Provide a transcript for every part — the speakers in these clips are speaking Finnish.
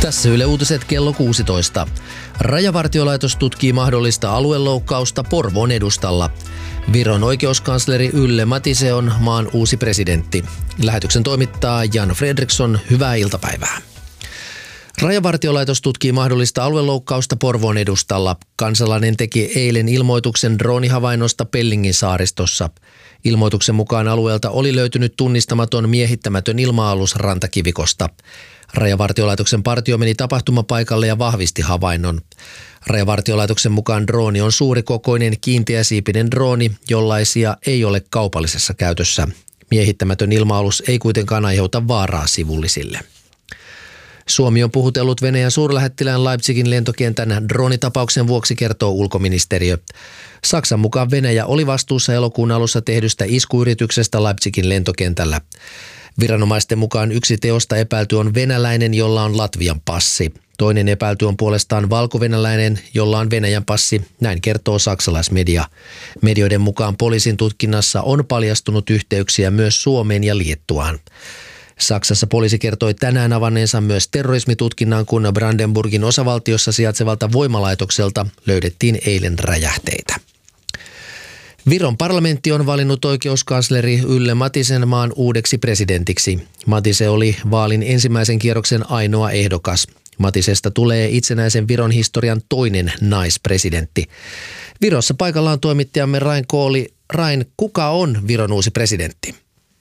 Tässä Yle Uutiset kello 16. Rajavartiolaitos tutkii mahdollista alueloukkausta Porvoon edustalla. Viron oikeuskansleri Yle Matise on maan uusi presidentti. Lähetyksen toimittaa Jan Fredriksson. Hyvää iltapäivää. Rajavartiolaitos tutkii mahdollista alueloukkausta Porvoon edustalla. Kansalainen teki eilen ilmoituksen droonihavainnosta Pellingin saaristossa. Ilmoituksen mukaan alueelta oli löytynyt tunnistamaton miehittämätön ilma-alus Rantakivikosta. Rajavartiolaitoksen partio meni tapahtumapaikalle ja vahvisti havainnon. Rajavartiolaitoksen mukaan drooni on suurikokoinen kiinteäsiipinen drooni, jollaisia ei ole kaupallisessa käytössä. Miehittämätön ilma-alus ei kuitenkaan aiheuta vaaraa sivullisille. Suomi on puhutellut Venäjän suurlähettilään Leipzigin lentokentän droonitapauksen vuoksi, kertoo ulkoministeriö. Saksan mukaan Venäjä oli vastuussa elokuun alussa tehdystä iskuyrityksestä Leipzigin lentokentällä. Viranomaisten mukaan yksi teosta epäilty on venäläinen, jolla on Latvian passi. Toinen epäilty on puolestaan valkovenäläinen, jolla on Venäjän passi, näin kertoo saksalaismedia. Medioiden mukaan poliisin tutkinnassa on paljastunut yhteyksiä myös Suomeen ja Liettuaan. Saksassa poliisi kertoi tänään avanneensa myös terrorismitutkinnan, kun Brandenburgin osavaltiossa sijaitsevalta voimalaitokselta löydettiin eilen räjähteitä. Viron parlamentti on valinnut oikeuskansleri Yle Matisen maan uudeksi presidentiksi. Matise oli vaalin ensimmäisen kierroksen ainoa ehdokas. Matisesta tulee itsenäisen Viron historian toinen naispresidentti. Virossa paikalla on toimittajamme Rain Kooli. Rain, kuka on Viron uusi presidentti?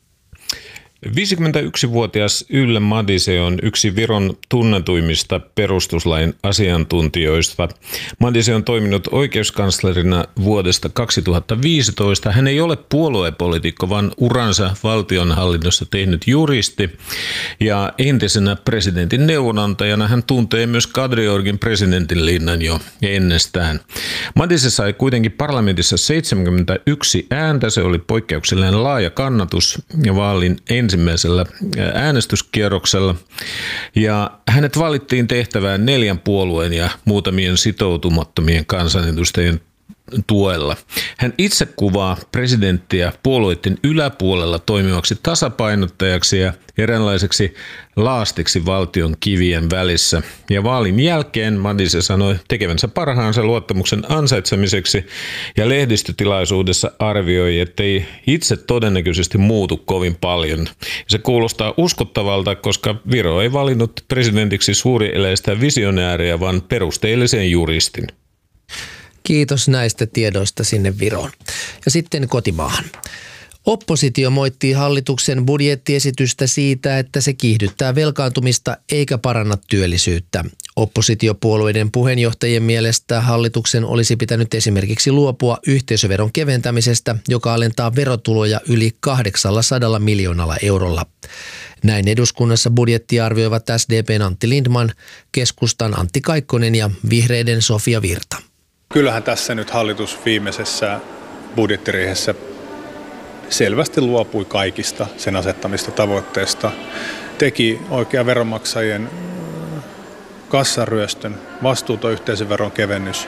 51-vuotias Yle Matise on yksi Viron tunnetuimmista perustuslain asiantuntijoista. Matise on toiminut oikeuskanslerina vuodesta 2015. Hän ei ole puoluepoliitikko, vaan uransa valtionhallinnossa tehnyt juristi. Ja entisenä presidentin neuvonantajana hän tuntee myös Kadriorgin presidentinlinnan jo ennestään. Matise sai kuitenkin parlamentissa 71 ääntä. Se oli poikkeuksellinen laaja kannatus ja vaalin ensimmäisellä äänestyskierroksella. Ja hänet valittiin tehtävään 4 puolueen ja muutamien sitoutumattomien kansanedustajien tuella. Hän itse kuvaa presidenttiä puolueiden yläpuolella toimivaksi tasapainottajaksi ja eräänlaiseksi laastiksi valtion kivien välissä. Ja vaalin jälkeen Matise sanoi tekevänsä parhaansa luottamuksen ansaitsemiseksi ja lehdistötilaisuudessa arvioi, ettei itse todennäköisesti muutu kovin paljon. Se kuulostaa uskottavalta, koska Viro ei valinnut presidentiksi suurieleistä visionääriä, vaan perusteellisen juristin. Kiitos näistä tiedoista sinne Viroon. Ja sitten kotimaahan. Oppositio moittii hallituksen budjettiesitystä siitä, että se kiihdyttää velkaantumista eikä paranna työllisyyttä. Oppositiopuolueiden puheenjohtajien mielestä hallituksen olisi pitänyt esimerkiksi luopua yhteisöveron keventämisestä, joka alentaa verotuloja yli 800 miljoonalla eurolla. Näin eduskunnassa budjettia arvioivat SDP:n Antti Lindman, keskustan Antti Kaikkonen ja vihreiden Sofia Virta. Kyllähän tässä nyt hallitus viimeisessä budjettiriihessä selvästi luopui kaikista sen asettamista tavoitteista. Teki oikean veronmaksajien kassaryöstön, vastuuton yhteisöveron kevennys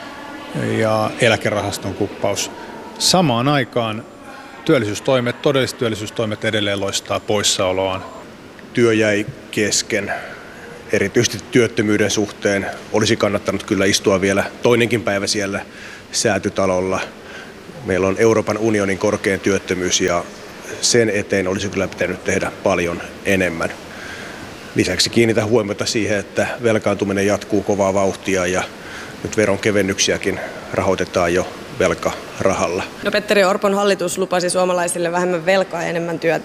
ja eläkerahaston kuppaus. Samaan aikaan todelliset työllisyystoimet edelleen loistaa poissaoloaan. Työ jäi kesken. Erityisesti työttömyyden suhteen olisi kannattanut kyllä istua vielä toinenkin päivä siellä Säätytalolla. Meillä on Euroopan unionin korkein työttömyys ja sen eteen olisi kyllä pitänyt tehdä paljon enemmän. Lisäksi kiinnitän huomiota siihen, että velkaantuminen jatkuu kovaa vauhtia ja nyt veronkevennyksiäkin rahoitetaan jo velkarahalla. No, Petteri Orpon hallitus lupasi suomalaisille vähemmän velkaa ja enemmän työtä.